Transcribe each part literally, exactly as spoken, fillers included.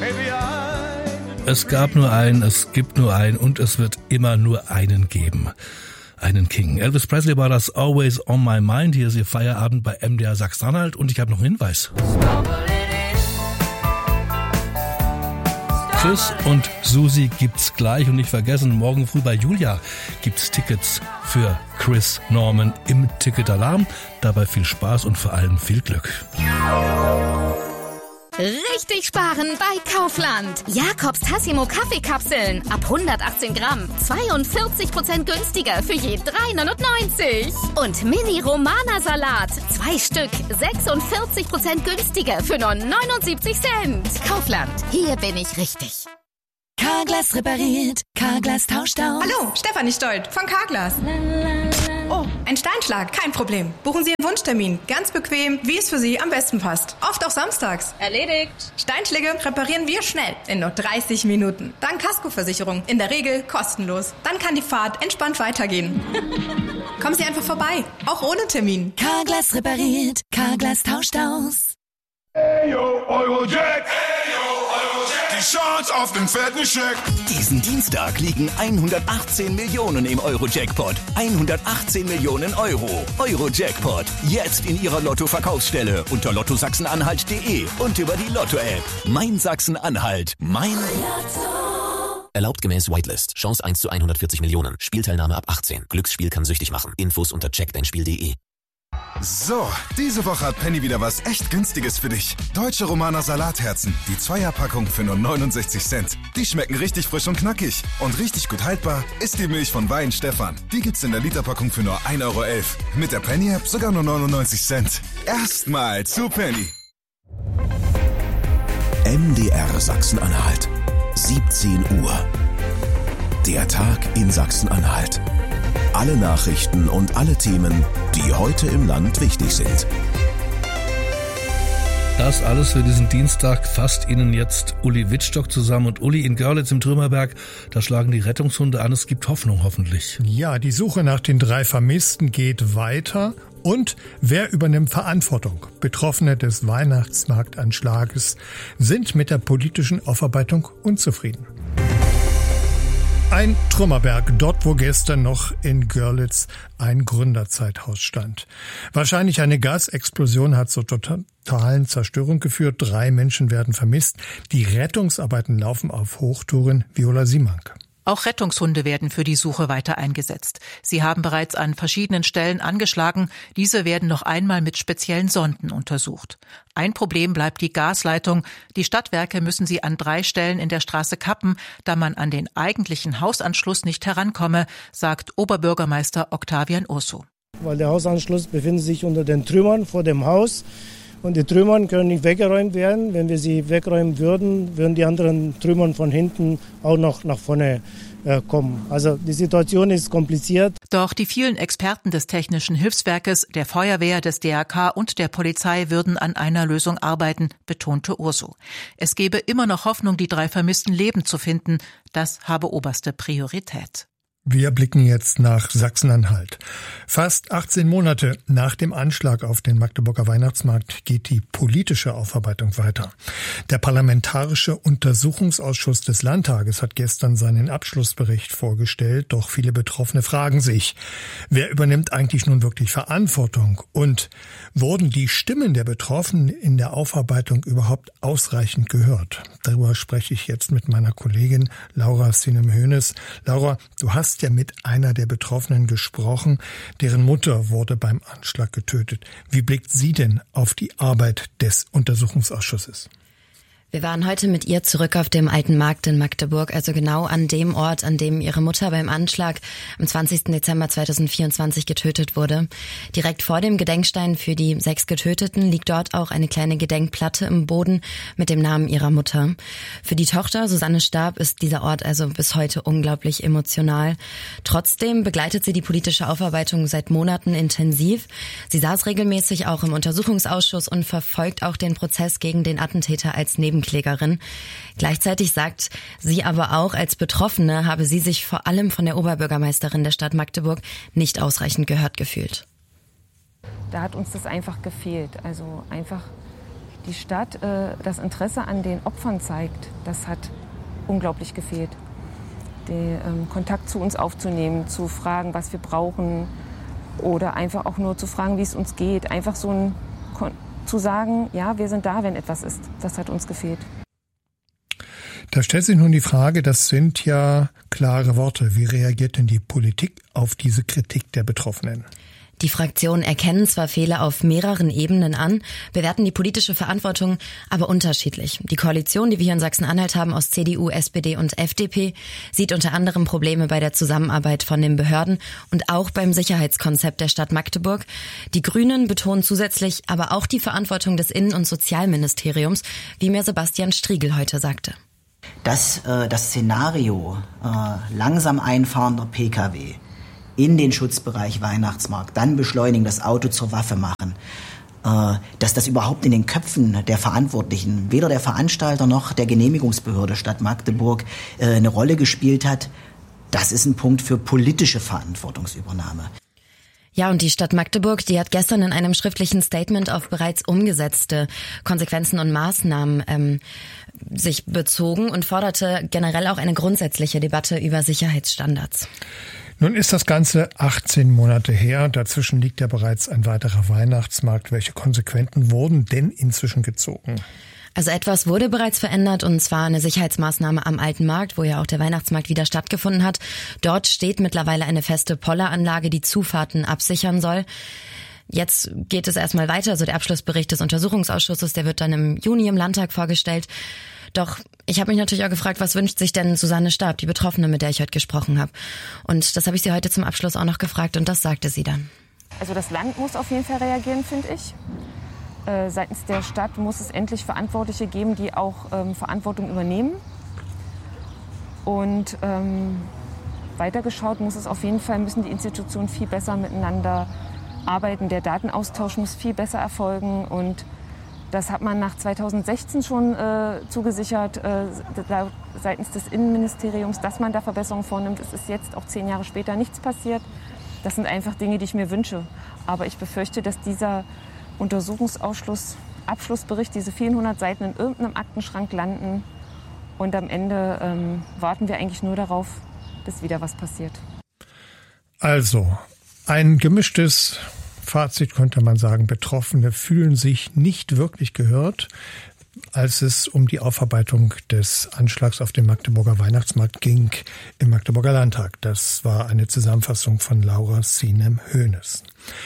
Es gab nur einen, es gibt nur einen und es wird immer nur einen geben. Einen King. Elvis Presley war das Always on My Mind. Hier ist Ihr Feierabend bei M D R Sachsen-Anhalt und ich habe noch einen Hinweis. Chris und Susi gibt's gleich und nicht vergessen, morgen früh bei Julia gibt's Tickets für Chris Norman im Ticketalarm. Dabei viel Spaß und vor allem viel Glück. Richtig sparen bei Kaufland. Jakobs Tassimo Kaffeekapseln ab hundertachtzehn Gramm. zweiundvierzig Prozent günstiger für je drei neunundneunzig. Und Mini Romana Salat. Zwei Stück. sechsundvierzig Prozent günstiger für nur neunundsiebzig Cent. Kaufland. Hier bin ich richtig. Carglass repariert. Carglass tauscht aus. Hallo, Stefanie Stolt von Carglass. Oh, ein Steinschlag, kein Problem. Buchen Sie Ihren Wunschtermin. Ganz bequem, wie es für Sie am besten passt. Oft auch samstags. Erledigt. Steinschläge reparieren wir schnell, in nur dreißig Minuten. Dank Kaskoversicherung, in der Regel kostenlos. Dann kann die Fahrt entspannt weitergehen. Kommen Sie einfach vorbei, auch ohne Termin. Carglass repariert. Carglass tauscht aus. Hey yo, Eurojack. Hey yo, Eurojack. Die Chance auf den fetten Scheck. Diesen Dienstag liegen hundertachtzehn Millionen im Euro-Jackpot. hundertachtzehn Millionen Euro. Euro-Jackpot. Jetzt in Ihrer Lotto-Verkaufsstelle unter lotto sachsen anhalt punkt de und über die Lotto-App. Mein Sachsen-Anhalt. Mein Lotto. Erlaubt gemäß Whitelist. Chance eins zu hundertvierzig Millionen. Spielteilnahme ab achtzehn. Glücksspiel kann süchtig machen. Infos unter check dein spiel punkt de. So, diese Woche hat Penny wieder was echt Günstiges für dich. Deutsche Romaner Salatherzen. Die Zweierpackung für nur neunundsechzig Cent. Die schmecken richtig frisch und knackig. Und richtig gut haltbar ist die Milch von Wein Stefan. Die gibt's in der Literpackung für nur ein Euro elf. Mit der Penny-App sogar nur neunundneunzig Cent. Erstmal zu Penny. M D R Sachsen-Anhalt. siebzehn Uhr. Der Tag in Sachsen-Anhalt. Alle Nachrichten und alle Themen, die heute im Land wichtig sind. Das alles für diesen Dienstag fasst Ihnen jetzt Uli Wittstock zusammen. Und Uli, in Görlitz im Trümmerberg, da schlagen die Rettungshunde an. Es gibt Hoffnung, hoffentlich. Ja, die Suche nach den drei Vermissten geht weiter. Und wer übernimmt Verantwortung? Betroffene des Weihnachtsmarktanschlages sind mit der politischen Aufarbeitung unzufrieden. Ein Trümmerberg, dort wo gestern noch in Görlitz ein Gründerzeithaus stand. Wahrscheinlich eine Gasexplosion hat zur totalen Zerstörung geführt. Drei Menschen werden vermisst. Die Rettungsarbeiten laufen auf Hochtouren. Viola Simank. Auch Rettungshunde werden für die Suche weiter eingesetzt. Sie haben bereits an verschiedenen Stellen angeschlagen. Diese werden noch einmal mit speziellen Sonden untersucht. Ein Problem bleibt die Gasleitung. Die Stadtwerke müssen sie an drei Stellen in der Straße kappen, da man an den eigentlichen Hausanschluss nicht herankomme, sagt Oberbürgermeister Octavian Urso. Weil der Hausanschluss befindet sich unter den Trümmern vor dem Haus. Und die Trümmern können nicht weggeräumt werden. Wenn wir sie wegräumen würden, würden die anderen Trümmern von hinten auch noch nach vorne äh, kommen. Also die Situation ist kompliziert. Doch die vielen Experten des Technischen Hilfswerkes, der Feuerwehr, des D R K und der Polizei würden an einer Lösung arbeiten, betonte Urso. Es gebe immer noch Hoffnung, die drei Vermissten lebend zu finden. Das habe oberste Priorität. Wir blicken jetzt nach Sachsen-Anhalt. Fast achtzehn Monate nach dem Anschlag auf den Magdeburger Weihnachtsmarkt geht die politische Aufarbeitung weiter. Der Parlamentarische Untersuchungsausschuss des Landtages hat gestern seinen Abschlussbericht vorgestellt. Doch viele Betroffene fragen sich, wer übernimmt eigentlich nun wirklich Verantwortung? Und wurden die Stimmen der Betroffenen in der Aufarbeitung überhaupt ausreichend gehört? Darüber spreche ich jetzt mit meiner Kollegin Laura Sinem-Hoeneß. Laura, du hast ja mit einer der Betroffenen gesprochen. Deren Mutter wurde beim Anschlag getötet. Wie blickt sie denn auf die Arbeit des Untersuchungsausschusses? Wir waren heute mit ihr zurück auf dem Alten Markt in Magdeburg, also genau an dem Ort, an dem ihre Mutter beim Anschlag am zwanzigsten Dezember zweitausendvierundzwanzig getötet wurde. Direkt vor dem Gedenkstein für die sechs Getöteten liegt dort auch eine kleine Gedenkplatte im Boden mit dem Namen ihrer Mutter. Für die Tochter Susanne Stab ist dieser Ort also bis heute unglaublich emotional. Trotzdem begleitet sie die politische Aufarbeitung seit Monaten intensiv. Sie saß regelmäßig auch im Untersuchungsausschuss und verfolgt auch den Prozess gegen den Attentäter als Nebenklägerin. Gleichzeitig sagt sie aber auch, als Betroffene habe sie sich vor allem von der Oberbürgermeisterin der Stadt Magdeburg nicht ausreichend gehört gefühlt. Da hat uns das einfach gefehlt. Also einfach die Stadt äh, das Interesse an den Opfern zeigt, das hat unglaublich gefehlt. Den ähm, Kontakt zu uns aufzunehmen, zu fragen, was wir brauchen oder einfach auch nur zu fragen, wie es uns geht. Einfach so ein, zu sagen, ja, wir sind da, wenn etwas ist. Das hat uns gefehlt. Da stellt sich nun die Frage, das sind ja klare Worte. Wie reagiert denn die Politik auf diese Kritik der Betroffenen? Die Fraktionen erkennen zwar Fehler auf mehreren Ebenen an, bewerten die politische Verantwortung aber unterschiedlich. Die Koalition, die wir hier in Sachsen-Anhalt haben aus C D U, S P D und F D P, sieht unter anderem Probleme bei der Zusammenarbeit von den Behörden und auch beim Sicherheitskonzept der Stadt Magdeburg. Die Grünen betonen zusätzlich aber auch die Verantwortung des Innen- und Sozialministeriums, wie mir Sebastian Striegel heute sagte. Dass äh, das Szenario äh, langsam einfahrender P K W in den Schutzbereich Weihnachtsmarkt, dann beschleunigen, das Auto zur Waffe machen, äh, dass das überhaupt in den Köpfen der Verantwortlichen, weder der Veranstalter noch der Genehmigungsbehörde Stadt Magdeburg äh, eine Rolle gespielt hat, das ist ein Punkt für politische Verantwortungsübernahme. Ja, und die Stadt Magdeburg, die hat gestern in einem schriftlichen Statement auf bereits umgesetzte Konsequenzen und Maßnahmen ähm, sich bezogen und forderte generell auch eine grundsätzliche Debatte über Sicherheitsstandards. Nun ist das Ganze achtzehn Monate her. Dazwischen liegt ja bereits ein weiterer Weihnachtsmarkt. Welche Konsequenzen wurden denn inzwischen gezogen? Also etwas wurde bereits verändert, und zwar eine Sicherheitsmaßnahme am Alten Markt, wo ja auch der Weihnachtsmarkt wieder stattgefunden hat. Dort steht mittlerweile eine feste Polleranlage, die Zufahrten absichern soll. Jetzt geht es erstmal weiter. Also der Abschlussbericht des Untersuchungsausschusses, der wird dann im Juni im Landtag vorgestellt. Doch ich habe mich natürlich auch gefragt, was wünscht sich denn Susanne Stab, die Betroffene, mit der ich heute gesprochen habe. Und das habe ich sie heute zum Abschluss auch noch gefragt, und das sagte sie dann. Also das Land muss auf jeden Fall reagieren, finde ich. Äh, seitens der Stadt muss es endlich Verantwortliche geben, die auch ähm, Verantwortung übernehmen. Und ähm, weitergeschaut muss es auf jeden Fall, müssen die Institutionen viel besser miteinander arbeiten. Der Datenaustausch muss viel besser erfolgen, und das hat man nach zweitausendsechzehn schon äh, zugesichert äh, seitens des Innenministeriums, dass man da Verbesserungen vornimmt. Es ist jetzt auch zehn Jahre später nichts passiert. Das sind einfach Dinge, die ich mir wünsche. Aber ich befürchte, dass dieser Untersuchungsausschuss, Abschlussbericht, diese vielen hundert Seiten in irgendeinem Aktenschrank landen, und am Ende ähm, warten wir eigentlich nur darauf, bis wieder was passiert. Also, ein gemischtes Fazit könnte man sagen. Betroffene fühlen sich nicht wirklich gehört, als es um die Aufarbeitung des Anschlags auf den Magdeburger Weihnachtsmarkt ging im Magdeburger Landtag. Das war eine Zusammenfassung von Laura Sinem-Hoeneß.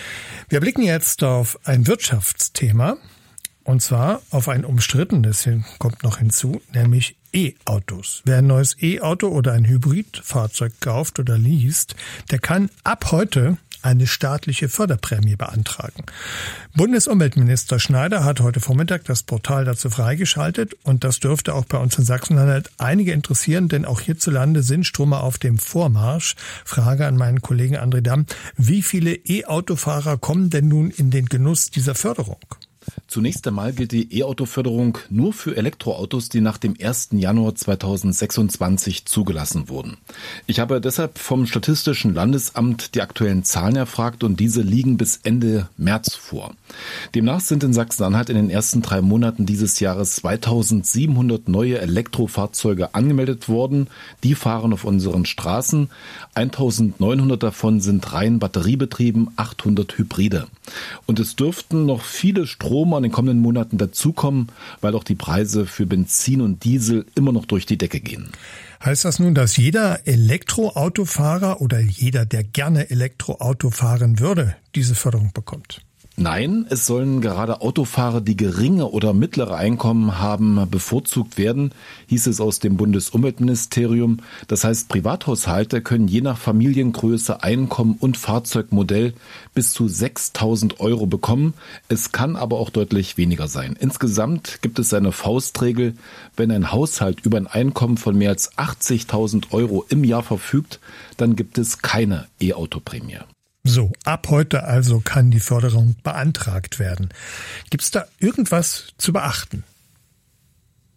Wir blicken jetzt auf ein Wirtschaftsthema, und zwar auf ein umstrittenes, hier kommt noch hinzu, nämlich E-Autos. Wer ein neues E-Auto oder ein Hybridfahrzeug kauft oder least, der kann ab heute eine staatliche Förderprämie beantragen. Bundesumweltminister Schneider hat heute Vormittag das Portal dazu freigeschaltet, und das dürfte auch bei uns in Sachsen-Anhalt einige interessieren, denn auch hierzulande sind Stromer auf dem Vormarsch. Frage an meinen Kollegen André Damm: Wie viele E-Autofahrer kommen denn nun in den Genuss dieser Förderung? Zunächst einmal gilt die E-Auto-Förderung nur für Elektroautos, die nach dem ersten Januar zweitausendsechsundzwanzig zugelassen wurden. Ich habe deshalb vom Statistischen Landesamt die aktuellen Zahlen erfragt, und diese liegen bis Ende März vor. Demnach sind in Sachsen-Anhalt in den ersten drei Monaten dieses Jahres zweitausendsiebenhundert neue Elektrofahrzeuge angemeldet worden. Die fahren auf unseren Straßen. eintausendneunhundert davon sind rein batteriebetrieben, achthundert Hybride. Und es dürften noch viele Strom in den kommenden Monaten dazukommen, weil auch die Preise für Benzin und Diesel immer noch durch die Decke gehen. Heißt das nun, dass jeder Elektroautofahrer oder jeder, der gerne Elektroauto fahren würde, diese Förderung bekommt? Nein, es sollen gerade Autofahrer, die geringe oder mittlere Einkommen haben, bevorzugt werden, hieß es aus dem Bundesumweltministerium. Das heißt, Privathaushalte können je nach Familiengröße, Einkommen und Fahrzeugmodell bis zu sechstausend Euro bekommen. Es kann aber auch deutlich weniger sein. Insgesamt gibt es eine Faustregel: Wenn ein Haushalt über ein Einkommen von mehr als achtzigtausend Euro im Jahr verfügt, dann gibt es keine E-Auto-Prämie. So, ab heute also kann die Förderung beantragt werden. Gibt es da irgendwas zu beachten?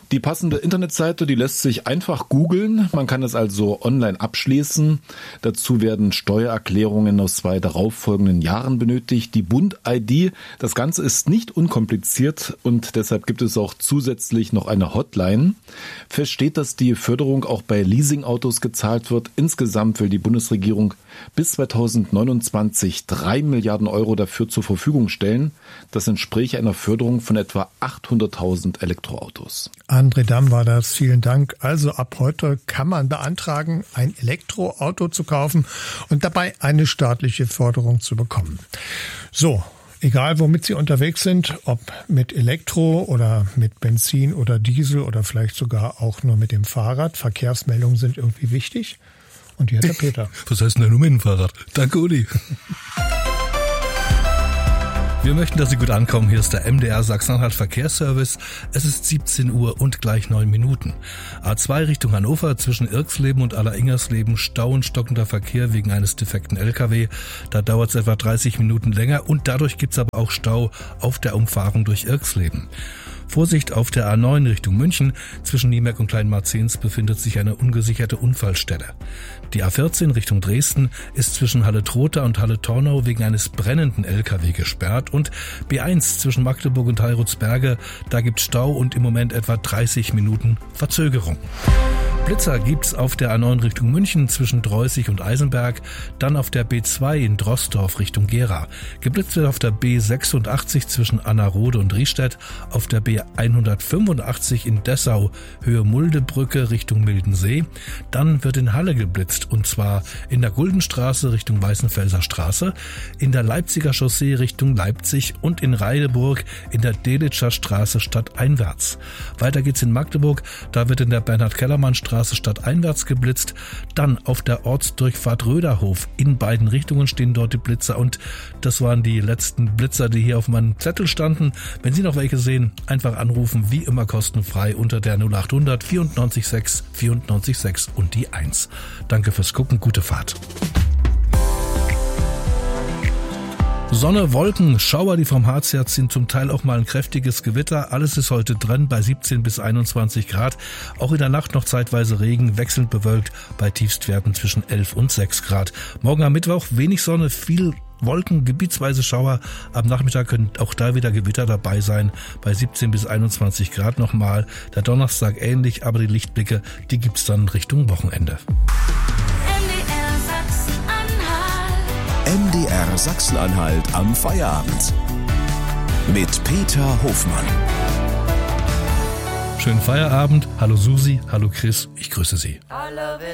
Die passende Internetseite, die lässt sich einfach googeln. Man kann es also online abschließen. Dazu werden Steuererklärungen aus zwei darauffolgenden Jahren benötigt. Die Bund-I D, das Ganze ist nicht unkompliziert und deshalb gibt es auch zusätzlich noch eine Hotline. Fest steht, dass die Förderung auch bei Leasingautos gezahlt wird. Insgesamt will die Bundesregierung bis zweitausendneunundzwanzig drei Milliarden Euro dafür zur Verfügung stellen. Das entspricht einer Förderung von etwa achthunderttausend Elektroautos. André Damm war das. Vielen Dank. Also ab heute kann man beantragen, ein Elektroauto zu kaufen und dabei eine staatliche Förderung zu bekommen. So. Egal, womit Sie unterwegs sind, ob mit Elektro oder mit Benzin oder Diesel oder vielleicht sogar auch nur mit dem Fahrrad. Verkehrsmeldungen sind irgendwie wichtig. Und hier ist der Peter. Was heißt denn nur mit dem Fahrrad? Danke, Uli. Wir möchten, dass Sie gut ankommen. Hier ist der M D R Sachsen-Anhalt Verkehrsservice. Es ist siebzehn Uhr und gleich neun Minuten. A zwei Richtung Hannover zwischen Irxleben und Aller-Ingersleben Stau und stockender Verkehr wegen eines defekten L K W. Da dauert es etwa dreißig Minuten länger und dadurch gibt es aber auch Stau auf der Umfahrung durch Irxleben. Vorsicht auf der A neun Richtung München. Zwischen Niemerk und Kleinmarzens befindet sich eine ungesicherte Unfallstelle. Die A vierzehn Richtung Dresden ist zwischen Halle-Trotha und Halle-Tornau wegen eines brennenden L K W gesperrt. Und B eins zwischen Magdeburg und Heilrutsberge, da gibt Stau und im Moment etwa dreißig Minuten Verzögerung. Blitzer gibt's auf der A neun Richtung München zwischen Dreußig und Eisenberg, dann auf der B zwei in Drossdorf Richtung Gera. Geblitzt wird auf der B sechsundachtzig zwischen Annerode und Riestedt, auf der B hundertfünfundachtzig in Dessau Höhe Muldebrücke Richtung Mildensee. Dann wird in Halle geblitzt und zwar in der Guldenstraße Richtung Weißenfelser Straße, in der Leipziger Chaussee Richtung Leipzig und in Reideburg in der Delitscher Straße stadteinwärts. Weiter geht's in Magdeburg, da wird in der Bernhard-Kellermann-Straße stadteinwärts geblitzt. Dann auf der Ortsdurchfahrt Röderhof. In beiden Richtungen stehen dort die Blitzer und das waren die letzten Blitzer, die hier auf meinem Zettel standen. Wenn Sie noch welche sehen, einfach anrufen, wie immer kostenfrei unter der null achthundert vierundneunzig sechs vierundneunzig sechs und die eins. Danke fürs Gucken, gute Fahrt. Sonne, Wolken, Schauer, die vom Harz her sind, zum Teil auch mal ein kräftiges Gewitter. Alles ist heute drin bei siebzehn bis einundzwanzig Grad. Auch in der Nacht noch zeitweise Regen, wechselnd bewölkt bei Tiefstwerten zwischen elf und sechs Grad. Morgen am Mittwoch wenig Sonne, viel Wolken, gebietsweise Schauer. Am Nachmittag können auch da wieder Gewitter dabei sein. Bei siebzehn bis einundzwanzig Grad nochmal. Der Donnerstag ähnlich, aber die Lichtblicke, die gibt's dann Richtung Wochenende. M D R Sachsen-Anhalt am Feierabend. Mit Peter Hofmann. Schönen Feierabend. Hallo Susi, hallo Chris, ich grüße Sie.